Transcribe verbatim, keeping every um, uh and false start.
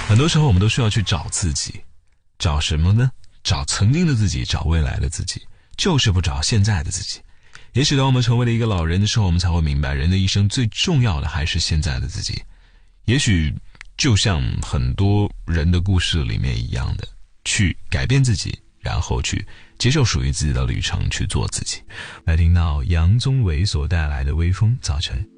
很多时候我们都需要去找自己，找什么呢？找曾经的自己，找未来的自己，就是不找现在的自己。也许当我们成为了一个老人的时候，我们才会明白，人的一生最重要的还是现在的自己。也许就像很多人的故事里面一样的，去改变自己，然后去接受属于自己的旅程，去做自己。来听到杨宗纬所带来的微风早晨。